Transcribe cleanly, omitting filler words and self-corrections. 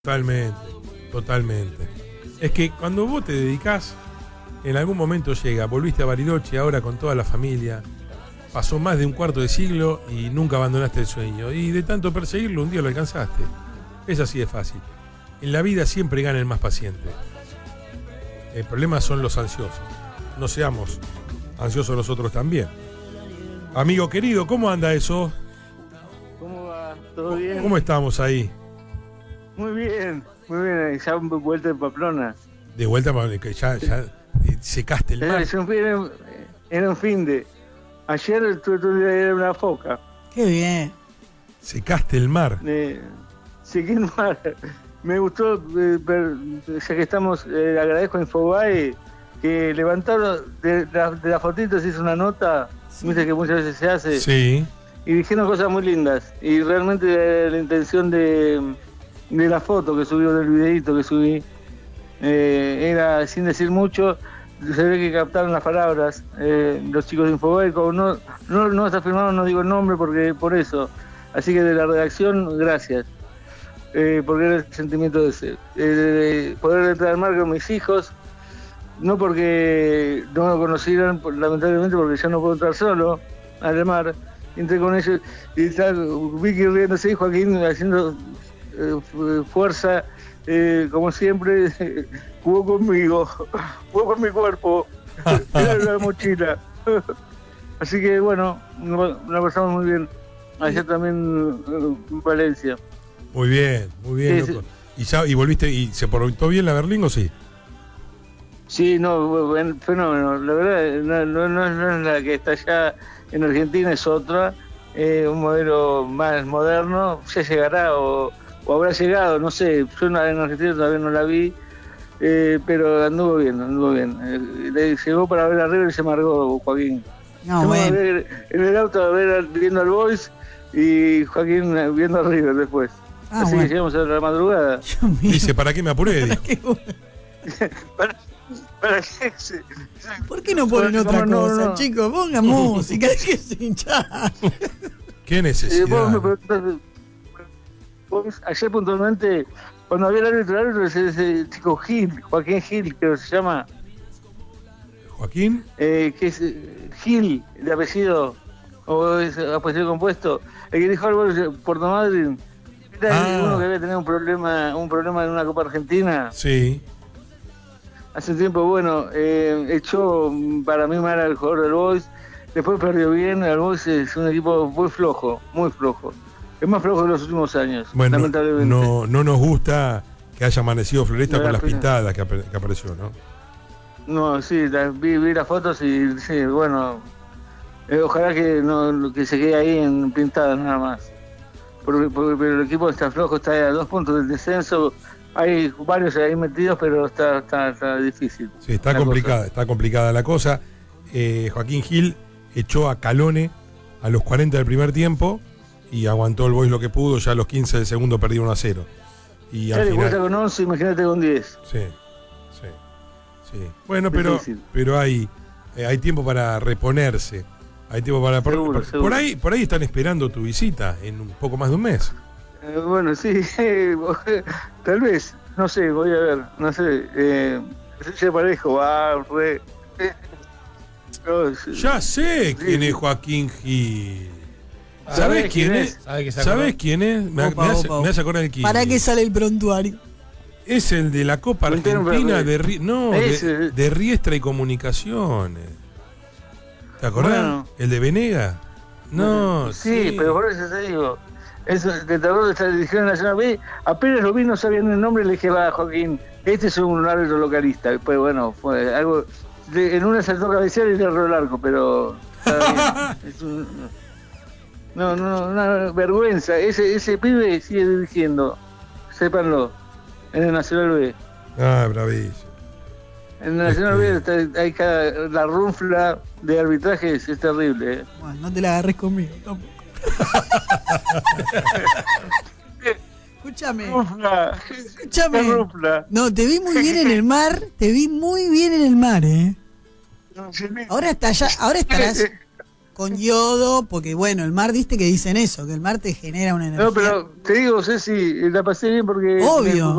Totalmente, totalmente. Es que cuando vos te dedicás, en algún momento llega, volviste a Bariloche ahora con toda la familia, pasó más de un cuarto de siglo y nunca abandonaste el sueño. Y de tanto perseguirlo, un día lo alcanzaste. Es así de fácil. En la vida siempre gana el más paciente. El problema son los ansiosos. No seamos ansiosos nosotros también. Amigo querido, ¿cómo anda eso? ¿Cómo va? ¿Todo bien? ¿Cómo estamos ahí? Muy bien, ya vuelta de Pamplona. De vuelta, que ya secaste el mar. Era un fin de... Ayer estuve todo el día en una foca. Qué bien. Secaste el mar. Sequé el mar. Me gustó, ya que estamos, agradezco a Infobae que levantaron de las fotitos, hizo una nota, sí. Viste que muchas veces se hace. Sí. Y dijeron cosas muy lindas. Y realmente la intención de la foto que subió, del videíto que subí, era sin decir mucho. Se ve que captaron las palabras los chicos de Infobae. No está firmado, no digo el nombre porque por eso. Así que de la redacción, gracias. Porque era el sentimiento de poder entrar al mar con mis hijos, no porque no me conocieran, lamentablemente porque yo no puedo entrar solo al mar. Entré con ellos y está Vicky riéndose y Joaquín haciendo fuerza, como siempre, jugó conmigo, jugó con mi cuerpo, era la mochila. Así que bueno, la pasamos muy bien. Ayer también en Valencia. Muy bien, loco. ¿Y volviste y se portó bien la Berlingo, sí? Sí, no, fenómeno. La verdad, no es la que está allá en Argentina, es otra, un modelo más moderno. Ya llegará o habrá llegado, no sé. Yo en Argentina todavía no la vi, pero anduvo bien. Le llegó para ver arriba y se amargó Joaquín. No, bueno. En el auto viendo al Boys y Joaquín viendo a River después. Así bueno. Que llegamos a la madrugada. Dice, ¿para qué me apuré? ¿Para qué? ¿Por qué no ponen otra cosa, no. Chicos? Pongan música, es que se hincha. ¿Qué necesidad? Vos ayer puntualmente, cuando había el árbitro, ese chico Joaquín Gil, creo que se llama. ¿Joaquín? Que es Gil, de apellido, o es apellido compuesto, el que dijo algo Puerto Madryn. Uno que había tenido un problema en una Copa Argentina. Sí. Hace tiempo, bueno, echó para mí mal al jugador del Boys. Después perdió bien. El Boys es un equipo muy flojo. Es más flojo que los últimos años, bueno, lamentablemente. No nos gusta que haya amanecido Floresta con las pintadas que apareció, ¿no? No, sí, vi las fotos y sí, bueno, ojalá que se quede ahí en pintadas nada más. Pero el equipo está flojo, está a 2 puntos del descenso. Hay varios ahí metidos, pero está difícil. Sí, está complicada la cosa. Joaquín Gil echó a Calone a los 40 del primer tiempo y aguantó el Boys lo que pudo. Ya a los 15 del segundo perdió 1-0. Y al final... con 11, imagínate con 10. Sí. Bueno, pero hay tiempo para reponerse. Hay tiempo para... Seguro. Por ahí están esperando tu visita en un poco más de un mes. Bueno, sí, tal vez, no sé, voy a ver, no sé, se parejo, ya sé quién es Joaquín Gil. ¿Sabés quién es? ¿Sabés quién es? Me hace acordar el Kili. ¿Para qué sale el prontuario? Es el de la Copa Argentina de Riestra y Comunicaciones. ¿Te acordás? Bueno. ¿El de Venega? No, sí, pero por eso te digo. Eso, te trató de esta División Nacional B, apenas lo vi, no sabían el nombre, le dije, va, Joaquín, este es un árbitro localista. Después, bueno, fue algo, en una saltó a cabecear y le erró el arco, pero es una vergüenza. Ese pibe sigue dirigiendo, sépanlo, en el Nacional B. Bravísimo. En el Nacional B hay la runfla de arbitrajes, es terrible. Bueno, no te la agarres conmigo tampoco. Escúchame. No, te vi muy bien en el mar. Ahora estarás con yodo, porque bueno, el mar, viste que dicen eso, que el mar te genera una energía. No, pero te digo, Ceci, la pasé bien porque... Obvio.